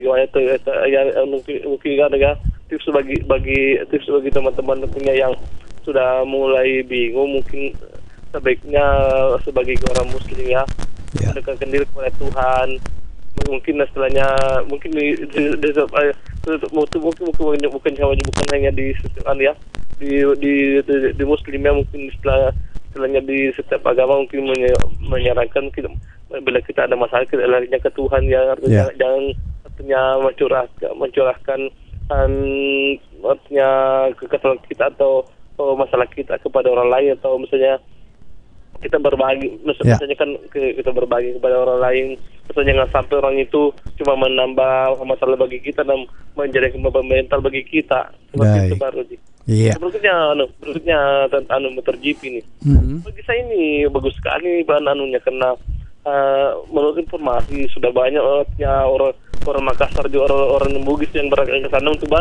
Ya mungkin ada tips bagi teman-teman tentunya yang sudah mulai bingung, mungkin sebaiknya sebagai orang muslim ya mendekatkan diri kepada Tuhan. Mungkin setelahnya mungkin bukan hanya di di muslimnya, mungkin setelahnya di setiap agama mungkin menyarankan kita, bila kita ada masalah kita larinya ke Tuhan ya, artinya jangan artinya mencurahkan artinya kekesalan kita atau masalah kita kepada orang lain, atau misalnya kita berbagi, misalnya kan kita berbagi kepada orang lain, misalnya jangan sampai orang itu cuma menambah masalah bagi kita dan menjadi beban mental bagi kita. Seperti itu baru sih. Iya. Berikutnya tentang MotoGP ini. Bagi saya ini bagus sekali bahan karena menurut informasi sudah banyak orang Makassar juga orang Bugis yang berangkat ke sana untuk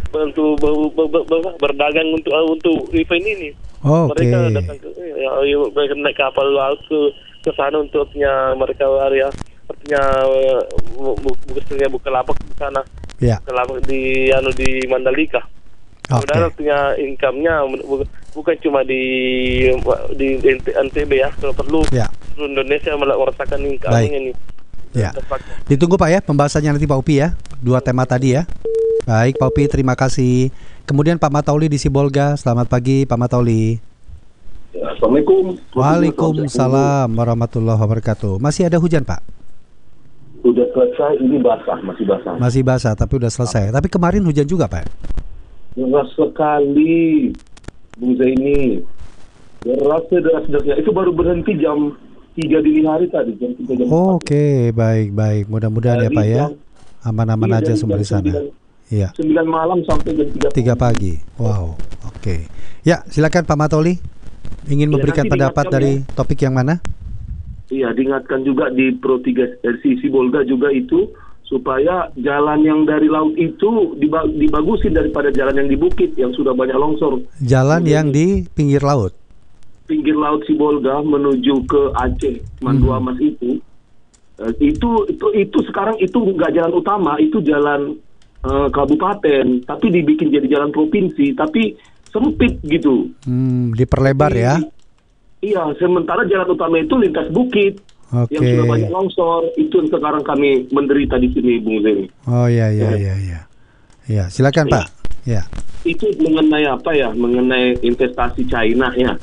berdagang untuk event ini. Mereka datang mereka naik kapal laut ke sana untuk mereka artinya Bukalapak di sana. Bukalapak di Mandalika. Kemudian artinya income-nya bukan cuma di NTB ya, kalau perlu seluruh Indonesia merasakan income-nya nih. Ditunggu Pak ya pembahasannya nanti Pak Upi ya, 2 tema tadi ya. Baik Pak Upi, terima kasih. Kemudian Pak Matauli di Sibolga, selamat pagi Pak Matauli. Assalamualaikum. Waalaikumsalam warahmatullahi wabarakatuh. Masih ada hujan Pak? Udah selesai, ini masih basah. Masih basah tapi udah selesai. Tapi kemarin hujan juga Pak? Deras sekali Bung Zaini. Deras-derasnya. Itu baru berhenti jam 3 dini hari tadi, jam 3 jam 4. Oke, baik. Mudah-mudahan ya Pak ya. Aman-aman aja semua di sana. 9 malam sampai jam 3 pagi. Wow, oke. Ya, silakan Pak Matoli. Ingin memberikan pendapat dari topik yang mana? Iya, diingatkan juga di Pro 3 RC Sibolga juga itu, supaya jalan yang dari laut itu dibagusin daripada jalan yang di bukit yang sudah banyak longsor. Jalan yang di pinggir laut? Pinggir laut Sibolga menuju ke Aceh, Mandua Mas itu sekarang itu nggak jalan utama, itu jalan kabupaten, tapi dibikin jadi jalan provinsi, tapi sempit gitu. Diperlebar ya? Iya, sementara jalan utama itu lintas bukit. Yang sudah banyak longsor, itu yang sekarang kami menderita di sini, Bung Zeni. Oh iya. Ya, silakan Pak. Ya. Itu mengenai apa ya? Mengenai investasi China ya.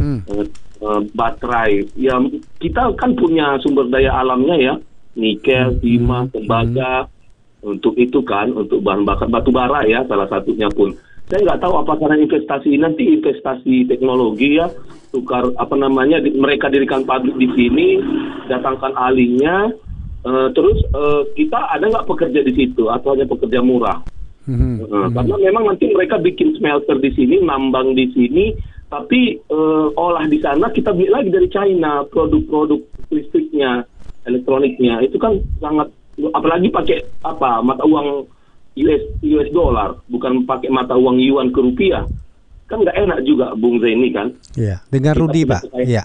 Baterai. Ya, kita kan punya sumber daya alamnya ya, nikel, timah, tembaga. Untuk itu kan, untuk bahan bakar batu bara ya, salah satunya pun. Saya nggak tahu apakah investasi ini nanti investasi teknologi ya, tukar mereka dirikan pabrik di sini, datangkan ahlinya, terus kita ada nggak pekerja di situ atau hanya pekerja murah? Karena memang nanti mereka bikin smelter di sini, nambang di sini, tapi olah di sana kita beli lagi dari China produk-produk listriknya, elektroniknya itu kan sangat, apalagi pakai mata uang US dollar, bukan pakai mata uang yuan ke rupiah, kan nggak enak juga Bung Zaini kan? Iya, dengan Rudi Pak. Iya.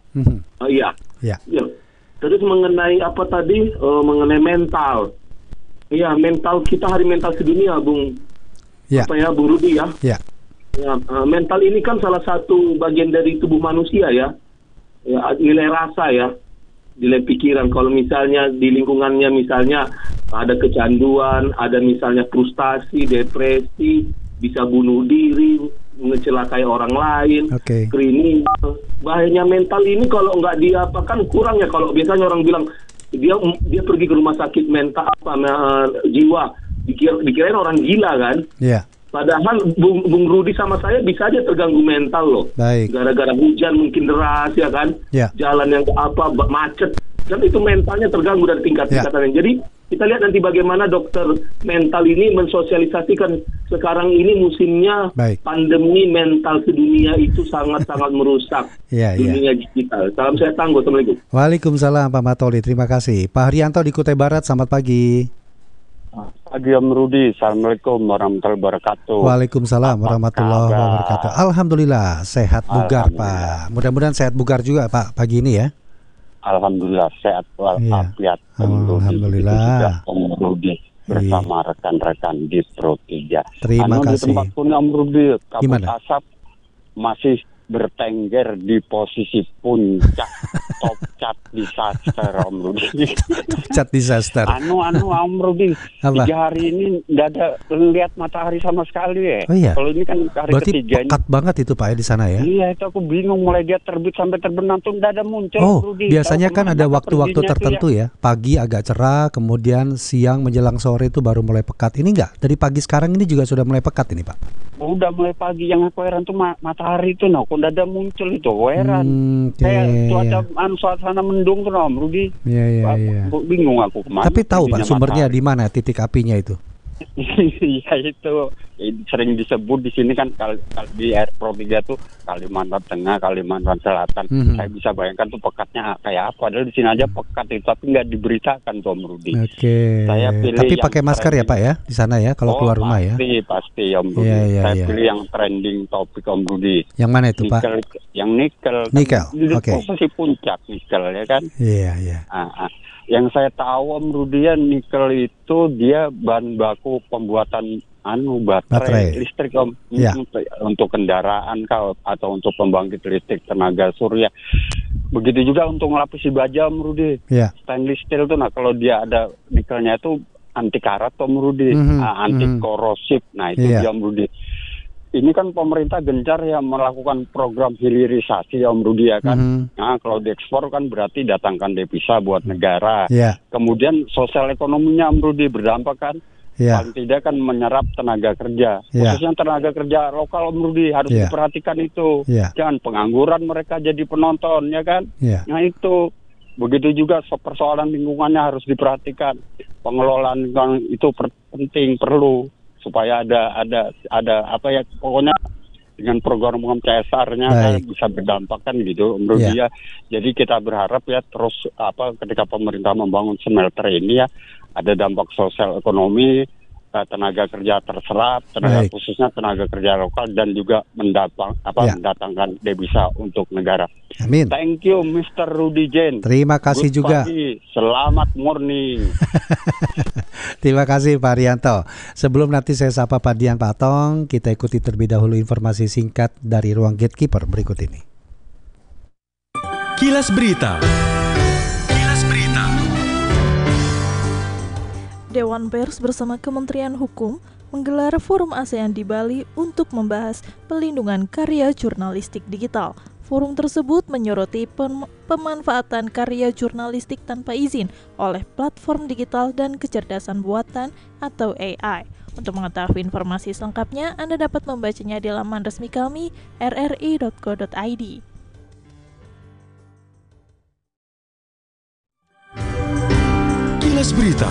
Iya. Terus mengenai apa tadi? Mengenai mental. Iya, mental kita hari mental sedunia, Bung. Iya. Bung Rudi ya? Iya. Ya, mental ini kan salah satu bagian dari tubuh manusia ya. Ya, nilai rasa ya. Nilai pikiran. Kalau misalnya di lingkungannya misalnya ada kecanduan, ada misalnya frustasi, depresi, bisa bunuh diri, ngecelakai orang lain, kriminal. Bahayanya mental ini kalau nggak diapakan kurang ya. Kalau biasanya orang bilang dia pergi ke rumah sakit mental jiwa, dikirain orang gila kan? Iya. Padahal Bung Rudi sama saya bisa aja terganggu mental loh. Baik. Gara-gara hujan mungkin deras ya kan? Ya. Jalan yang macet. Dan itu mentalnya terganggu dari tingkat-tingkatannya. Jadi kita lihat nanti bagaimana dokter mental ini mensosialisasikan sekarang ini musimnya pandemi mental sedunia itu sangat-sangat merusak dunia digital. Salam sehat tangguh. Assalamualaikum. Waalaikumsalam Pak Matoli, terima kasih. Pak Haryanto di Kutai Barat, selamat pagi. Pagi Om Rudi, Assalamualaikum warahmatullahi wabarakatuh. Waalaikumsalam warahmatullahi wabarakatuh. Alhamdulillah sehat bugar Pak. Mudah-mudahan sehat bugar juga Pak pagi ini ya. Alhamdulillah sehat walafiat. Alhamdulillah. Om Rudi. bersama rekan-rekan di Pro 3. Terima kasih. Di tempat pun Om Rudi, kabut Gimana? asap masih bertengger di posisi puncak top cat disaster Om Rudi. Cat disaster. Om Rudi, Apa? 3 hari ini nggak ada lihat matahari sama sekali ya. Oh iya. Kalau ini kan hari Berarti ketiganya. pekat banget itu Pak ya di sana ya? Iya, itu aku bingung mulai dia terbit sampai terbenam tuh nggak ada muncul. Oh, Rudi. biasanya Tahu kan kemana ada waktu-waktu perginya tuh tertentu ya. Pagi agak cerah, kemudian siang menjelang sore itu baru mulai pekat. Ini enggak? Dari pagi sekarang ini juga sudah mulai pekat ini Pak? Udah mulai pagi, yang aku heran tuh matahari itu, kok nggak ada muncul itu, aku heran. Kayak suasana mendung tuh, Om Rudi. Iya. Bingung aku kemana. Tapi tahu Pak sumbernya matahari. di mana titik apinya itu? Iya itu sering disebut di sini kan di Pro 3 tuh Kalimantan Tengah, Kalimantan Selatan. Saya bisa bayangkan tuh pekatnya kayak apa. Padahal di sini aja pekat itu, tapi nggak diberitakan tuh Om Rudi. Oke. Saya pilih tapi yang pakai masker ya Pak ya di sana ya kalau keluar rumah ya? Pasti Om Rudi. Saya pilih yang trending topik Om Rudi. Yang mana itu Pak? Yang nikel. Oke. Posisi puncak nikel ya kan? Iya. Yang saya tahu Om Rudi, nikel itu dia bahan baku pembuatan baterai listrik Om. Untuk kendaraan atau untuk pembangkit listrik tenaga surya. Begitu juga untuk ngelapisi baja Om Rudi. Stainless steel tuh kalau dia ada nikelnya itu anti karat Om Rudi, anti korosif. Nah itu dia Om Rudi. Ini kan pemerintah gencar ya melakukan program hilirisasi ya Om Rudi ya kan. Nah kalau diekspor kan berarti datangkan devisa buat negara. Kemudian sosial ekonominya Om Rudi berdampak kan. Paling tidak kan menyerap tenaga kerja. Khususnya tenaga kerja lokal Om Rudi harus diperhatikan itu. Jangan pengangguran mereka jadi penonton ya kan. Nah itu. Begitu juga persoalan lingkungannya harus diperhatikan. Pengelolaan lingkungan itu penting, perlu. Supaya ada apa ya, pokoknya dengan program CSR-nya kan bisa berdampak kan gitu menurut dia. Jadi kita berharap ya terus ketika pemerintah membangun smelter ini ya ada dampak sosial ekonomi, tenaga kerja terserap, khususnya tenaga kerja lokal dan juga mendatangkan devisa untuk negara. Amin. Thank you Mr. Rudy Jane. Terima kasih Good juga. Pagi. Selamat morning. Terima kasih Pak Arianto. Sebelum nanti saya sapa Pak Dian Pak Tong, kita ikuti terlebih dahulu informasi singkat dari ruang Gatekeeper berikut ini. Kilas Berita. Dewan Pers bersama Kementerian Hukum menggelar Forum ASEAN di Bali untuk membahas pelindungan karya jurnalistik digital. Forum tersebut menyoroti pemanfaatan karya jurnalistik tanpa izin oleh platform digital dan kecerdasan buatan atau AI. Untuk mengetahui informasi selengkapnya, Anda dapat membacanya di laman resmi kami rri.co.id. Kilas Berita.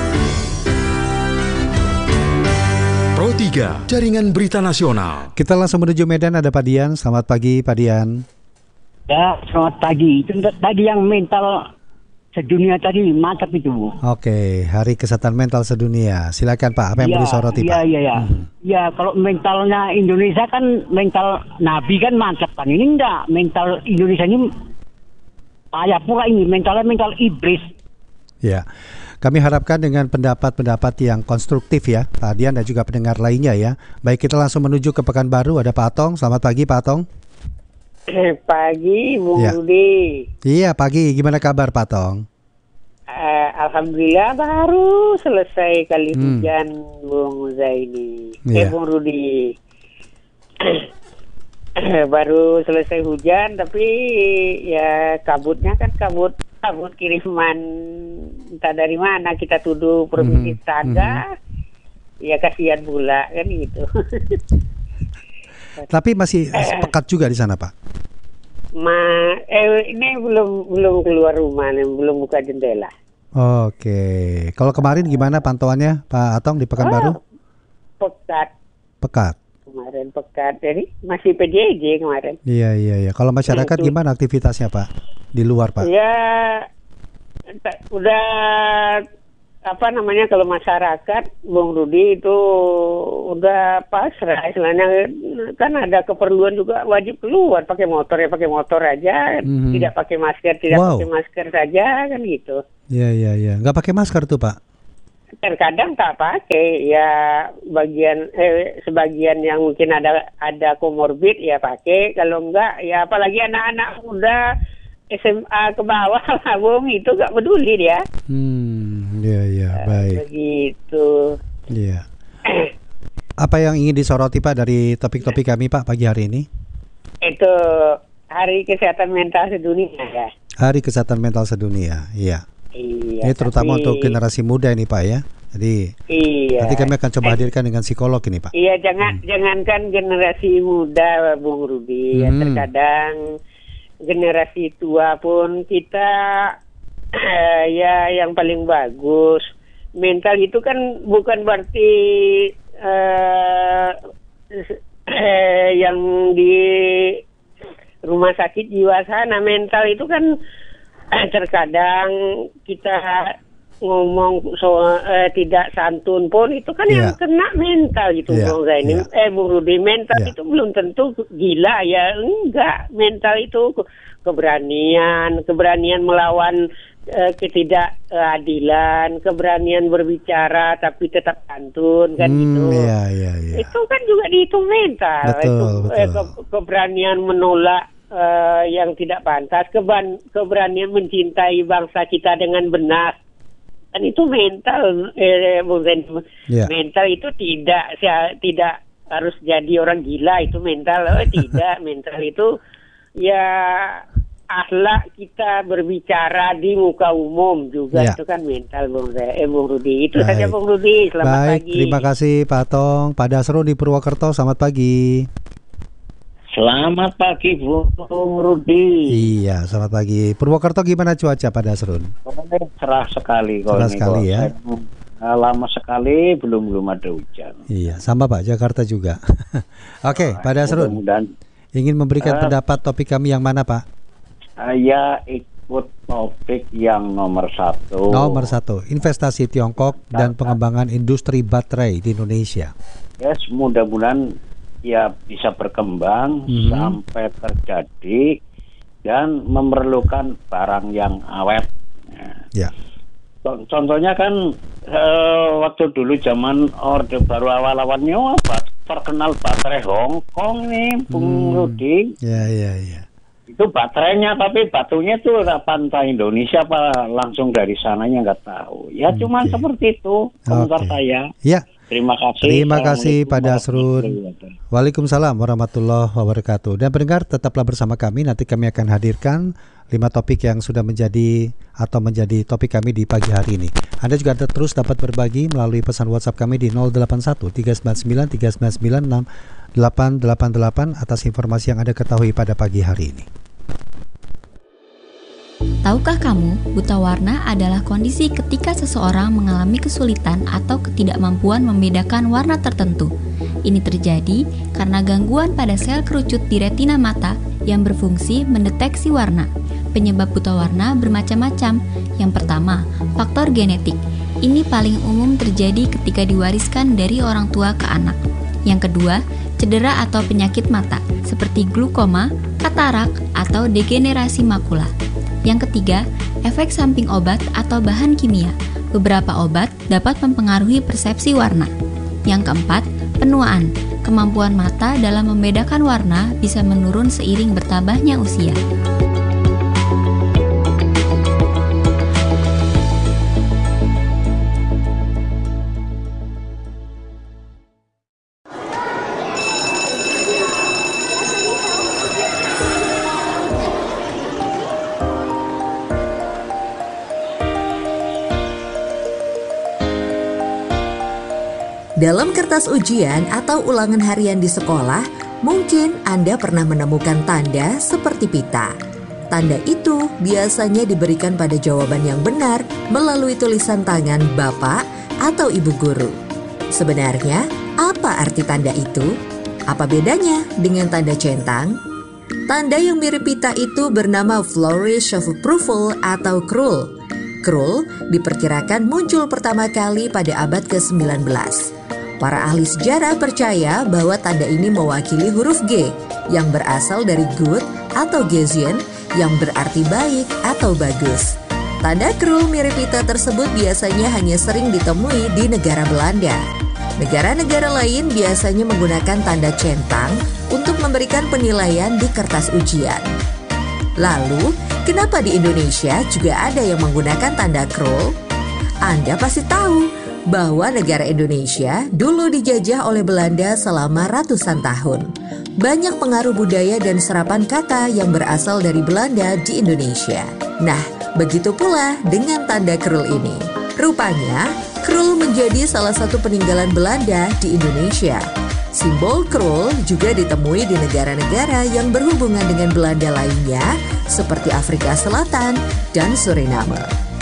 Pro 3, Jaringan Berita Nasional. Kita langsung menuju Medan, ada Pak Dian. Selamat pagi Pak Dian. Ya, selamat pagi. Itu tadi yang mental sedunia tadi mantap itu. Oke, Hari Kesehatan Mental Sedunia. Silakan Pak, apa yang mau disoroti Pak? Iya. Ya, kalau mentalnya Indonesia kan mental Nabi kan mantap kan. Ini enggak, mental Indonesia ini payah pula ini, mental iblis. Ya. Kami harapkan dengan pendapat-pendapat yang konstruktif ya, Pak Dian dan juga pendengar lainnya ya. Baik, kita langsung menuju ke Pekanbaru, ada Pak Atong. Selamat pagi Pak Atong. Pagi Bung Rudi. Iya pagi, gimana kabar Pak Atong? Alhamdulillah baru selesai kali hujan Bung Zaini. Bung Rudi. Baru selesai hujan tapi ya kabutnya kan kabut kiriman entah dari mana, kita tuduh provinsi tetangga. Ya kasihan pula kan gitu. Tapi masih pekat juga di sana Pak. Ini belum keluar rumah, belum buka jendela. Oke. Kalau kemarin gimana pantauannya Pak Atong di Pekanbaru? Pekat. Kemarin pekat, jadi masih PJJ kemarin. Iya. Kalau masyarakat gimana aktivitasnya Pak di luar Pak? Ya udah kalau masyarakat Bung Rudi itu udah pasrah, istilahnya kan ada keperluan juga wajib keluar pakai motor aja, tidak pakai masker pakai masker saja kan gitu. Iya. Nggak pakai masker tuh Pak? terkadang tak pakai ya, sebagian yang mungkin ada komorbid ya pakai, kalau enggak ya apalagi anak-anak muda SMA ke bawah lah Bung, itu enggak peduli dia. Baik. Begitu. Iya. Apa yang ingin disoroti Pak dari topik-topik kami Pak pagi hari ini? Itu Hari Kesehatan Mental Sedunia ya. Hari Kesehatan Mental Sedunia, iya. Iya. Ini terutama untuk generasi muda ini Pak ya. Jadi nanti kami akan coba hadirkan dengan psikolog ini Pak. Iya, jangankan generasi muda Bung Rudi, ya terkadang generasi tua pun kita ya yang paling bagus. Mental itu kan bukan berarti yang di rumah sakit jiwa sana. Mental itu kan terkadang kita ngomong tidak santun pun itu kan yang kena mental gitu Bung Zaini. Bung Rudi, mental itu belum tentu gila ya, enggak. Mental itu keberanian melawan ketidakadilan, keberanian berbicara tapi tetap santun kan gitu. Itu kan juga dihitung mental. Betul. Keberanian menolak yang tidak pantas, keberanian mencintai bangsa kita dengan benar. Dan itu mental, mental itu tidak harus jadi orang gila, itu mental. Tidak, mental itu ya akhlak kita berbicara di muka umum juga, itu kan mental Bung Rudi. Itu saja Bung Rudi, selamat pagi. Terima kasih Pak Tong. Pak Dasrun di Purwokerto, selamat pagi. Selamat pagi Bung Rudi. Iya, selamat pagi. Purwokerto gimana cuaca Pak Dasrun? Cerah sekali. Cerah sekali ya. Lama sekali belum ada hujan. Iya, sama Pak, Jakarta juga. Oke, Pak Dasrun. Ingin memberikan pendapat topik kami yang mana Pak? Saya ikut topik yang nomor 1. Nomor 1, investasi Tiongkok dan pengembangan industri baterai di Indonesia. Yes, mudah-mudahan ya bisa berkembang sampai terjadi dan memerlukan barang yang awet. Ya. Contohnya kan waktu dulu zaman Orde Baru awal-awalnya terkenal baterai Hong Kong nih, Bung Rudi. Ya. Itu baterainya, tapi batunya itu pantai Indonesia apa langsung dari sananya nggak tahu. Ya cuman seperti itu komentar saya. Ya. Terima kasih Pak Dasrun. Waalaikumsalam warahmatullahi wabarakatuh. Dan pendengar tetaplah bersama kami. Nanti kami akan hadirkan 5 topik yang sudah menjadi topik kami di pagi hari ini. Anda juga terus dapat berbagi melalui pesan WhatsApp kami di 081 399 399 888 atas informasi yang Anda ketahui pada pagi hari ini. Tahukah kamu, buta warna adalah kondisi ketika seseorang mengalami kesulitan atau ketidakmampuan membedakan warna tertentu. Ini terjadi karena gangguan pada sel kerucut di retina mata yang berfungsi mendeteksi warna. Penyebab buta warna bermacam-macam. Yang pertama, faktor genetik. Ini paling umum terjadi ketika diwariskan dari orang tua ke anak. Yang kedua, cedera atau penyakit mata seperti glukoma, katarak, atau degenerasi makula. Yang ketiga, efek samping obat atau bahan kimia. Beberapa obat dapat mempengaruhi persepsi warna. Yang keempat, penuaan. Kemampuan mata dalam membedakan warna bisa menurun seiring bertambahnya usia. Dalam kertas ujian atau ulangan harian di sekolah, mungkin Anda pernah menemukan tanda seperti pita. Tanda itu biasanya diberikan pada jawaban yang benar melalui tulisan tangan Bapak atau Ibu guru. Sebenarnya, apa arti tanda itu? Apa bedanya dengan tanda centang? Tanda yang mirip pita itu bernama Flourish of Approval atau Krul. Krul diperkirakan muncul pertama kali pada abad ke-19. Para ahli sejarah percaya bahwa tanda ini mewakili huruf G yang berasal dari good atau Gesian yang berarti baik atau bagus. Tanda krul mirip pita tersebut biasanya hanya sering ditemui di negara Belanda. Negara-negara lain biasanya menggunakan tanda centang untuk memberikan penilaian di kertas ujian. Lalu, kenapa di Indonesia juga ada yang menggunakan tanda krul? Anda pasti tahu bahwa negara Indonesia dulu dijajah oleh Belanda selama ratusan tahun. Banyak pengaruh budaya dan serapan kata yang berasal dari Belanda di Indonesia. Nah, begitu pula dengan tanda krul ini. Rupanya, krul menjadi salah satu peninggalan Belanda di Indonesia. Simbol krul juga ditemui di negara-negara yang berhubungan dengan Belanda lainnya, seperti Afrika Selatan dan Suriname.